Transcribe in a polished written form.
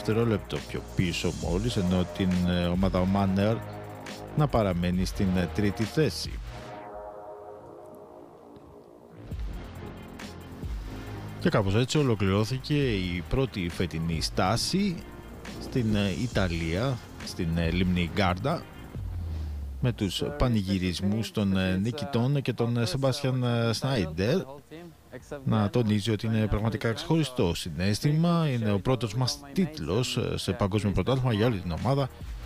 δευτερόλεπτο πιο πίσω μόλις, ενώ την ομάδα Manor να παραμένει στην τρίτη θέση. Και κάπως έτσι ολοκληρώθηκε η πρώτη φετινή στάση στην Ιταλία, στην λίμνη Γκάρντα, με τους πανηγυρισμούς των νικητών και τον Σεμπάστιαν Σνάιντερ να τονίζει ότι είναι πραγματικά ξεχωριστό συναίσθημα. Είναι ο πρώτος μας τίτλος σε παγκόσμιο πρωτάθλημα για όλη την ομάδα